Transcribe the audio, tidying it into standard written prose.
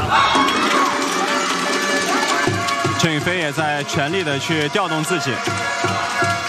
陈雨菲也在全力的去调动自己。